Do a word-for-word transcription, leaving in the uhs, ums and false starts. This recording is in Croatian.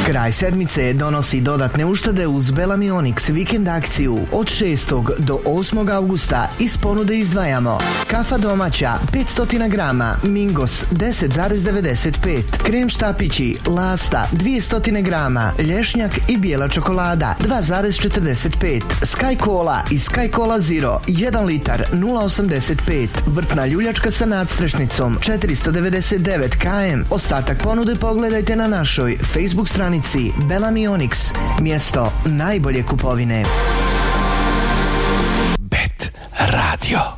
Kraj sedmice donosi dodatne uštede uz Bellamy Onyx vikend akciju. Od šestog do osmog avgusta iz ponude izdvajamo kafa domaća petsto grama Mingos deset zarez devedeset pet, krem štapići Lasta dvjesto grama, lješnjak i bijela čokolada dva zarez četrdeset pet, Sky Cola i Sky Cola Zero jedan litar nula osamdeset pet, vrtna ljuljačka sa nadstrešnicom četiristo devedeset devet kilograma. Ostatak ponude pogledajte na našoj Facebook stranici Bellamy Onyx, mjesto najbolje kupovine. Bet Radio.